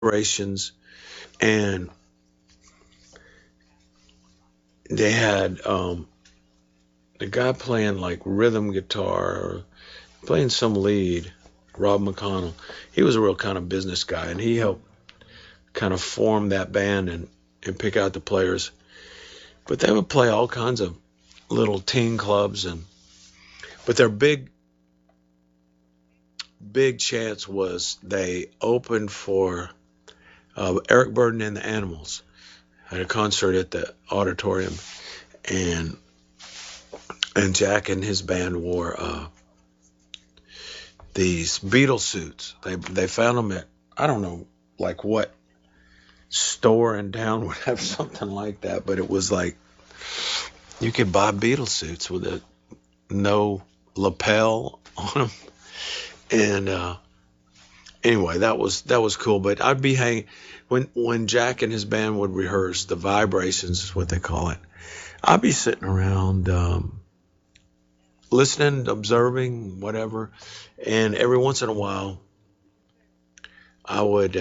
vibrations, and they had the guy playing like rhythm guitar or playing some lead, Rob McConnell. He was a real kind of business guy, and he helped kind of form that band and pick out the players. But they would play all kinds of little teen clubs, and but their big chance was they opened for Eric Burden and the Animals at a concert at the auditorium, and Jack and his band wore these Beatles suits. They found them at, I don't know like what store in town would have something like that, but it was like you could buy Beatles suits with a no lapel on them, and anyway, that was cool. But I'd be hanging when Jack and his band would rehearse. The vibrations is what they call it. I'd be sitting around listening, observing, whatever, and every once in a while I would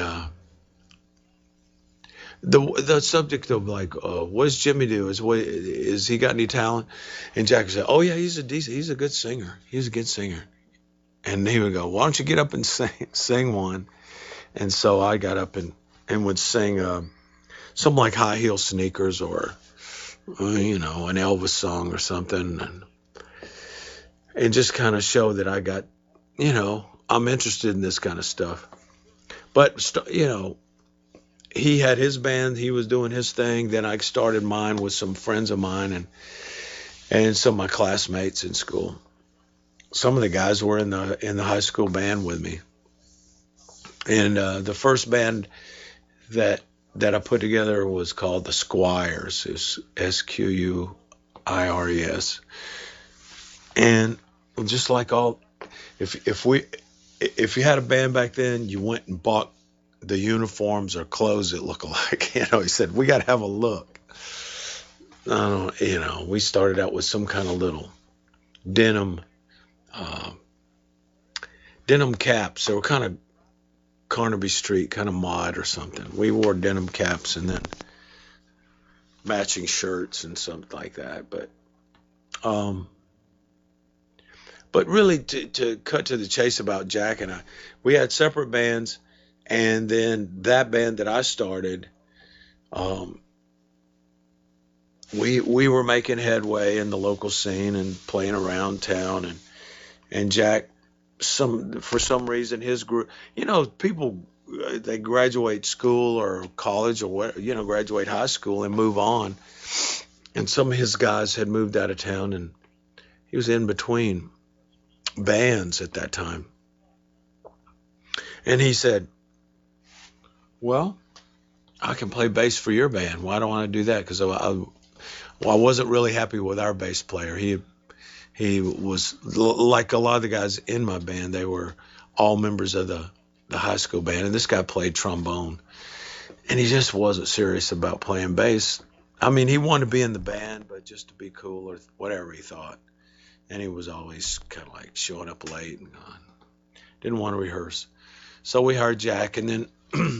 the subject of like what does Jimmy do? Is he got any talent? And Jack would say, oh yeah, he's a good singer. He's a good singer. And he would go, why don't you get up and sing one? And so I got up and would sing something like High Heel Sneakers or an Elvis song or something, and just kind of show that I got, I'm interested in this kind of stuff. But he had his band, he was doing his thing. Then I started mine with some friends of mine and some of my classmates in school. Some of the guys were in the high school band with me, and the first band that I put together was called the Squires. It's Squires, and just like all, if you had a band back then, you went and bought the uniforms or clothes that look alike. He said we got to have a look. I don't, we started out with some kind of little denim, uh, denim caps. They were kind of Carnaby Street, kind of mod or something. We wore denim caps and then matching shirts and something like that. Um, but really, to cut to the chase about Jack and I, we had separate bands, and then that band that I started, um, we were making headway in the local scene and playing around town, and Jack, for some reason his group, people, they graduate school or college or what, graduate high school and move on, and some of his guys had moved out of town, and he was in between bands at that time, and he said, well, I can play bass for your band. Why don't I do that? Because I wasn't really happy with our bass player. He was like a lot of the guys in my band. They were all members of the high school band, and this guy played trombone, and he just wasn't serious about playing bass. I mean, he wanted to be in the band, but just to be cool or whatever he thought. And he was always kind of like showing up late and didn't want to rehearse. So we hired Jack, and then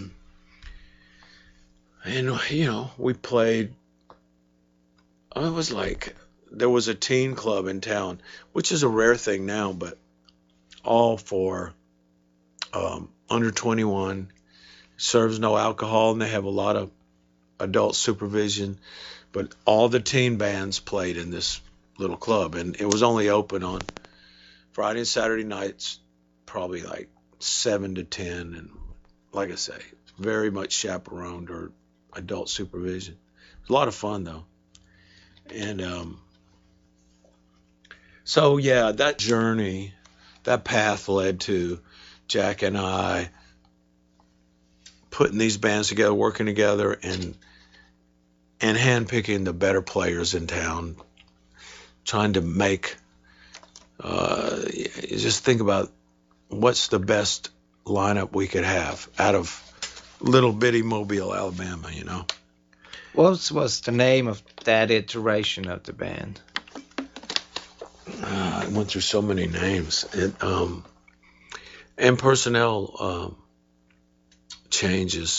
and we played. It was like there was a teen club in town, which is a rare thing now, but all for under 21, serves no alcohol, and they have a lot of adult supervision. But all the teen bands played in this little club, and it was only open on Friday and Saturday nights, probably like 7 to 10, and like I say, very much chaperoned or adult supervision. It was a lot of fun though, and so yeah, that journey, that path led to Jack and I putting these bands together, working together, and handpicking the better players in town, trying to make. Just think about what's the best lineup we could have out of little bitty Mobile, Alabama. What was the name of that iteration of the band? I went through so many names, and personnel changes.